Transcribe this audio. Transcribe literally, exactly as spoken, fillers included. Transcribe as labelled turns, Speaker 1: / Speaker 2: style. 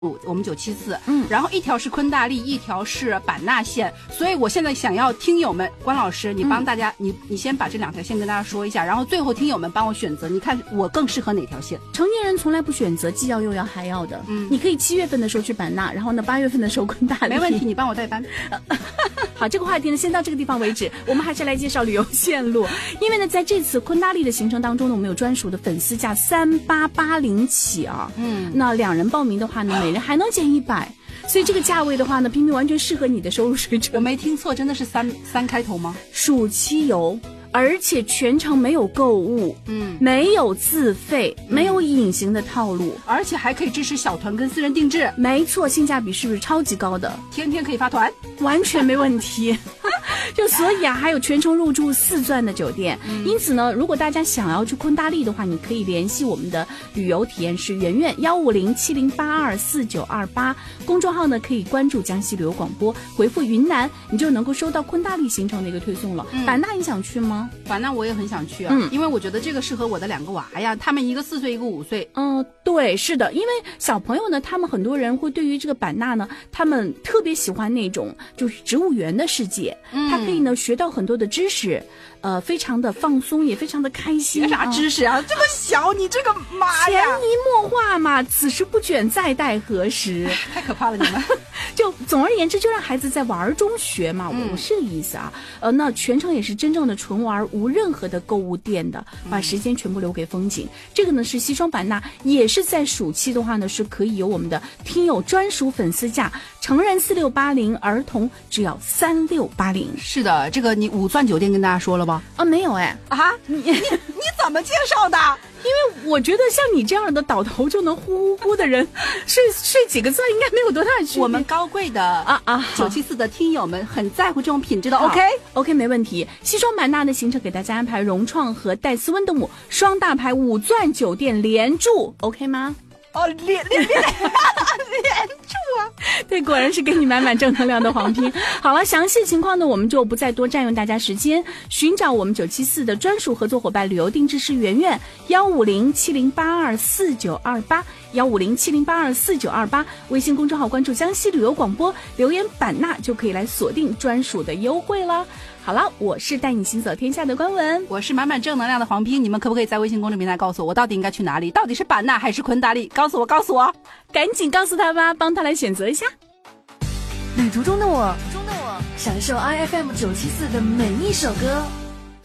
Speaker 1: 我们九七四，
Speaker 2: 嗯，
Speaker 1: 然后一条是昆大利，一条是版纳线，所以我现在想要听友们，关老师，你帮大家，嗯、你你先把这两条线跟大家说一下，然后最后听友们帮我选择，你看我更适合哪条线？
Speaker 2: 成年人从来不选择既要又要还要的，嗯，你可以七月份的时候去版纳，然后呢八月份的时候昆大利，
Speaker 1: 没问题，你帮我代班。
Speaker 2: 好，这个话题呢先到这个地方为止，我们还是来介绍旅游线路，因为呢在这次昆大利的行程当中呢，我们有专属的粉丝价三八八零起啊，嗯，那两人报名的话呢，每人还能减一百。所以这个价位的话呢，平平完全适合你的收入水准。
Speaker 1: 我没听错，真的是三三开头吗？
Speaker 2: 暑期游，而且全程没有购物，嗯，没有自费，嗯、没有隐形的套路，
Speaker 1: 而且还可以支持小团跟私人定制。
Speaker 2: 没错，性价比是不是超级高的？
Speaker 1: 天天可以发团，
Speaker 2: 完全没问题。就所以啊，还有全程入住四钻的酒店。嗯、因此呢，如果大家想要去昆大利的话，你可以联系我们的旅游体验师圆圆幺五零七零八二四九二八，公众号呢可以关注江西旅游广播，回复云南，你就能够收到昆大利行程的一个推送了。嗯、版纳你想去吗？
Speaker 1: 版纳我也很想去啊，嗯、因为我觉得这个适合我的两个娃呀，他们一个四岁，一个五岁。
Speaker 2: 嗯，对，是的，因为小朋友呢，他们很多人会对于这个版纳呢，他们特别喜欢那种就是植物园的世界，嗯、他可以呢学到很多的知识，呃，非常的放松，也非常的开心。
Speaker 1: 学啥知识啊？啊这么小，你这个妈呀！
Speaker 2: 潜移默化嘛，此时不卷，再待何时？
Speaker 1: 太可怕了，你们。
Speaker 2: 就总而言之，就让孩子在玩中学嘛，嗯、我是这个意思啊。呃，那全程也是真正的纯玩，无任何的购物店的，把时间全部留给风景。嗯、这个呢是西双版纳，也是在暑期的话呢，是可以有我们的听友专属粉丝价，成人四六八零，儿童只要三六八零。
Speaker 1: 是的，这个你五钻酒店跟大家说了吧？
Speaker 2: 啊，没有哎。
Speaker 1: 啊，你你你怎么介绍的？
Speaker 2: 因为我觉得像你这样的倒头就能呼呼呼的人，睡睡几个钻应该没有多大区别。
Speaker 1: 我们高贵的
Speaker 2: 啊啊
Speaker 1: 九七四的听友们很在乎这种品质的 ，OK
Speaker 2: OK 没问题。西双版纳的行程给大家安排融创和戴斯温德姆双大牌五钻酒店连住 ，OK 吗？
Speaker 1: 哦，连连连连住啊！
Speaker 2: 对，果然是给你满满正能量的黄拼。好了，详细情况呢，我们就不再多占用大家时间，寻找我们九七四的专属合作伙伴旅游定制师圆圆幺五零七零八二四九二八幺五零七零八二四九二八，微信公众号关注江西旅游广播，留言版纳就可以来锁定专属的优惠了。好了，我是带你行走天下的关文，
Speaker 1: 我是满满正能量的黄拼，你们可不可以在微信公众平台告诉我，我到底应该去哪里？到底是版纳还是昆大利？告诉我，告诉我，
Speaker 2: 赶紧告诉他吧，帮他来选择一下。
Speaker 3: 旅途中的我，中的我，享受 I F M 九七四的每一首歌。